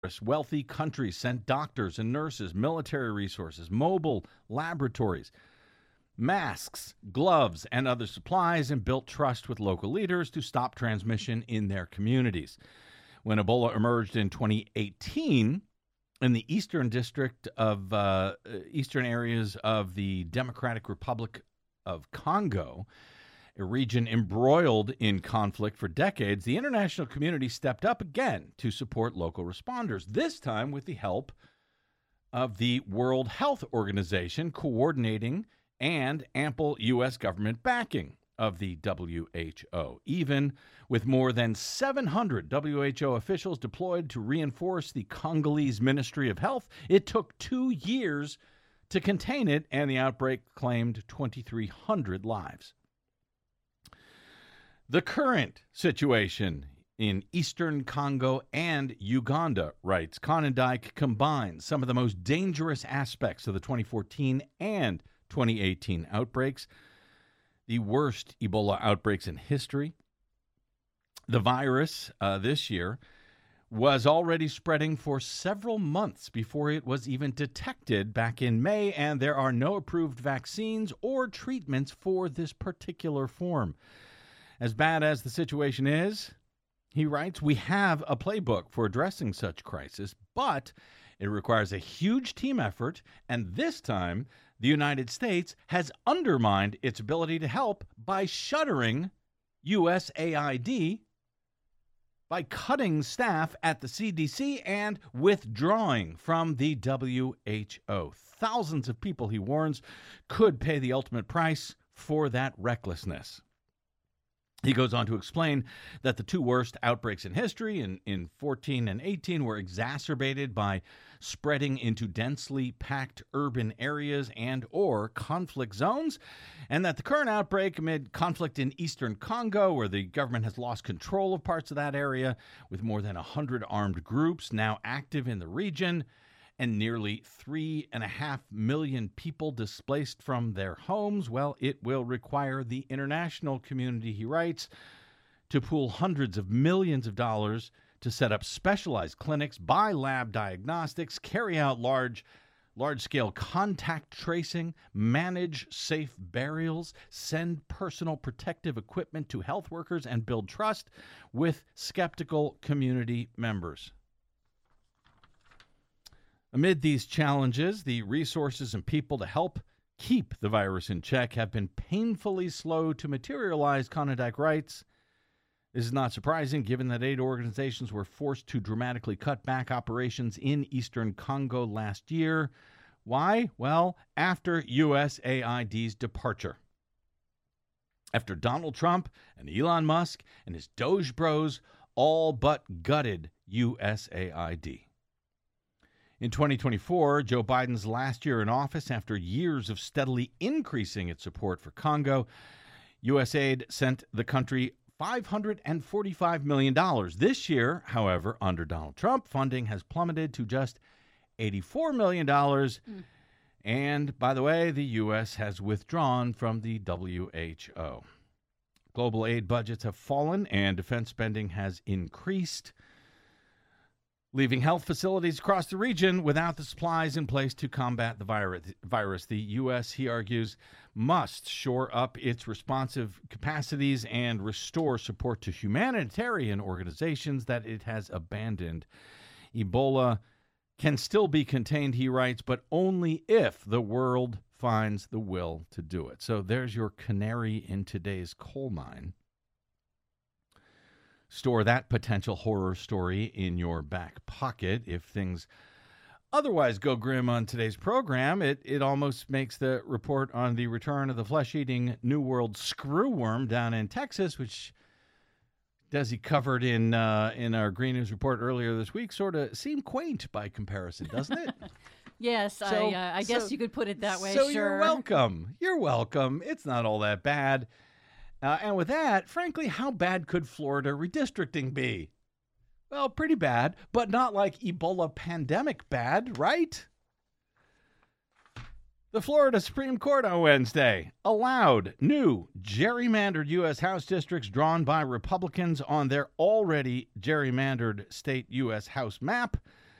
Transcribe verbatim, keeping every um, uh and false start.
Wealthy countries sent doctors and nurses, military resources, mobile laboratories, masks, gloves, and other supplies, and built trust with local leaders to stop transmission in their communities. When Ebola emerged in twenty eighteen in the eastern district of uh, eastern areas of the Democratic Republic of Congo, a region embroiled in conflict for decades, the international community stepped up again to support local responders, this time with the help of the World Health Organization coordinating and ample U S government backing of the W H O. Even with more than seven hundred W H O officials deployed to reinforce the Congolese Ministry of Health, it took two years to contain it, and the outbreak claimed twenty-three hundred lives. The current situation in eastern Congo and Uganda, writes Konendijk, combines some of the most dangerous aspects of the twenty fourteen and twenty eighteen outbreaks, the worst Ebola outbreaks in history. The virus uh, this year was already spreading for several months before it was even detected back in May, and there are no approved vaccines or treatments for this particular form. As bad as the situation is, he writes, we have a playbook for addressing such crisis, but it requires a huge team effort, and this time the United States has undermined its ability to help by shuttering U S A I D, by cutting staff at the C D C, and withdrawing from the W H O. Thousands of people, he warns, could pay the ultimate price for that recklessness. He goes on to explain that the two worst outbreaks in history, in, in fourteen and eighteen, were exacerbated by spreading into densely packed urban areas and or conflict zones, and that the current outbreak amid conflict in eastern Congo, where the government has lost control of parts of that area, with more than one hundred armed groups now active in the region, and nearly three and a half million people displaced from their homes, well, it will require the international community, he writes, to pool hundreds of millions of dollars to set up specialized clinics, buy lab diagnostics, carry out large, large-scale contact tracing, manage safe burials, send personal protective equipment to health workers, and build trust with skeptical community members. Amid these challenges, the resources and people to help keep the virus in check have been painfully slow to materialize, Konendijk writes. This is not surprising, given that aid organizations were forced to dramatically cut back operations in eastern Congo last year. Why? Well, after U S A I D's departure. After Donald Trump and Elon Musk and his Doge bros all but gutted U S A I D. In twenty twenty-four, Joe Biden's last year in office, after years of steadily increasing its support for Congo, U S A I D sent the country five hundred forty-five million dollars. This year, however, under Donald Trump, funding has plummeted to just eighty-four million dollars. Mm. And, by the way, the U S has withdrawn from the W H O. Global aid budgets have fallen and defense spending has increased, leaving health facilities across the region without the supplies in place to combat the virus. The U S, he argues, must shore up its responsive capacities and restore support to humanitarian organizations that it has abandoned. Ebola can still be contained, he writes, but only if the world finds the will to do it. So there's your canary in today's coal mine. Store that potential horror story in your back pocket. If things otherwise go grim on today's program, it, it almost makes the report on the return of the flesh-eating New World screwworm down in Texas, which Desi covered in uh, in our Green News report earlier this week, sort of seem quaint by comparison, doesn't it? Yes, so, I, uh, I guess so, you could put it that way, so sure. you're welcome. You're welcome. It's not all that bad. Uh, and with that, frankly, how bad could Florida redistricting be? Well, pretty bad, but not like Ebola pandemic bad, right? The Florida Supreme Court on Wednesday allowed new gerrymandered U S House districts drawn by Republicans on their already gerrymandered state U S House map